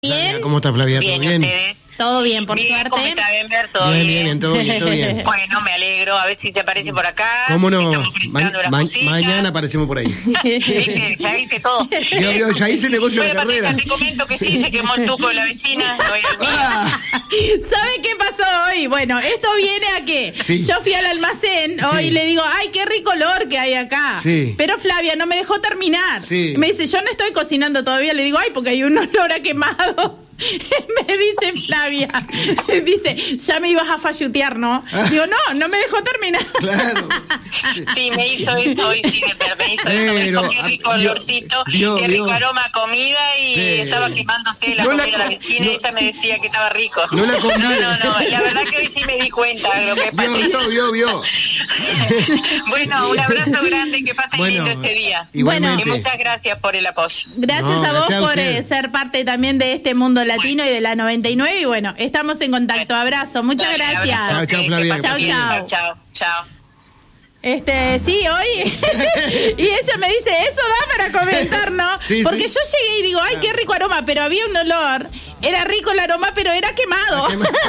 Bien. ¿Cómo está Flavia? Bien, ¿Todo bien? ¿ustedes? Todo bien, por Bien, suerte. ¿cómo está Denver? ¿Todo Bien, todo bien. Bueno, me alegro. A ver si se aparece por acá. ¿Cómo no? Estamos precisando unas cositas. Mañana aparecemos por ahí. ¿Viste? Ya hice todo. Ya hice negocio de la Bueno, carrera. Patricia, te comento que sí, se quemó el tuco de la vecina. No era el mío. ¿Sabe qué pasó hoy? Bueno, esto viene a que Sí. yo fui al almacén hoy Sí. y le digo, ay, qué rico olor que hay acá. Sí. Pero Flavia no me dejó terminar. Sí. Me dice, yo no estoy cocinando todavía. Le digo, ay, porque hay un olor a quemado. Me dice Flavia, dice, ya me ibas a fallutear, ¿no? Digo, no me dejó terminar. Claro. Sí, me hizo eso hoy, sí, me hizo eso. Me dijo, qué rico olorcito, qué rico aroma a comida y Sí. estaba quemándose la No comida la de la co- vecina y ella me decía que estaba rico. No la comí. No, la verdad que hoy sí me di cuenta de lo que es Patricia. Vio. Bueno, un abrazo grande, que pasen Bueno, lindo este día. igualmente. Y muchas gracias por el apoyo. Gracias No, a vos gracias a por usted. ser parte también de este mundo latino y de la 99. Y bueno, estamos en contacto. Abrazo. Muchas Dale, gracias. abrazo, Chao, sí, Flavia, que pasen chao, bien. chao. Chao. Sí, hoy. Y ella me dice, eso da para comentar, ¿no? Sí, Porque sí. yo llegué y digo, ay, qué rico aroma, pero había un olor. Era rico el aroma, pero era quemado.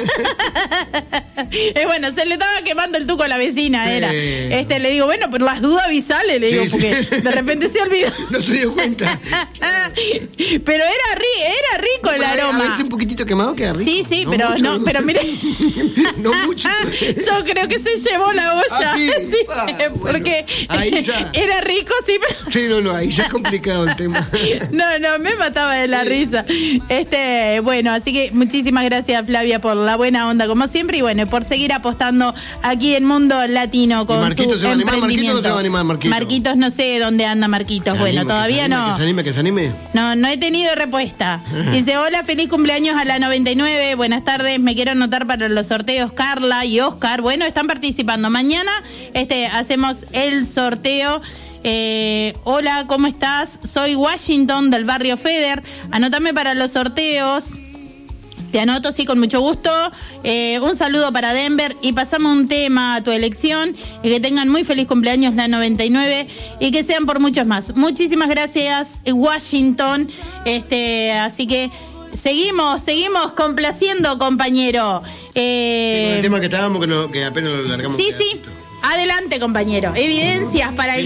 Bueno, se le estaba quemando el tuco a la vecina, Sí. era. Le digo, bueno, por las dudas avisale, le digo, Sí, porque sí. de repente se olvidó. No se dio cuenta. Pero era rico el A aroma. veces un poquitito quemado queda rico. Sí, pero mucho, no, pero mire. No mucho. Yo creo que se llevó la olla. Ah, sí. Ah, bueno. Porque Ahí ya. era rico, sí, pero. Sí, no, ahí ya es complicado el tema. No, me mataba de la risa. Bueno, así que muchísimas gracias, Flavia, por la buena onda, como siempre, y bueno, por seguir apostando aquí en Mundo Latino con Marquitos su se va a animar? emprendimiento. ¿Marquitos no se va a animar, Marquitos? Marquitos, no sé dónde anda Marquitos. Bueno, todavía no. Que se anime. No he tenido respuesta. Dice, hola, feliz cumpleaños a la 99. Buenas tardes, me quiero anotar para los sorteos Carla y Oscar. Bueno, están participando. Mañana hacemos el sorteo. Hola, ¿cómo estás? Soy Washington del barrio Feder. Anótame para los sorteos. Te anoto, sí, con mucho gusto. Un saludo para Denver y pasamos un tema a tu elección y que tengan muy feliz cumpleaños la 99 y que sean por muchos más. Muchísimas gracias, Washington. Así que seguimos complaciendo, compañero. Con el tema que estábamos, que apenas lo largamos. Sí. Adelante, compañero. Evidencias para el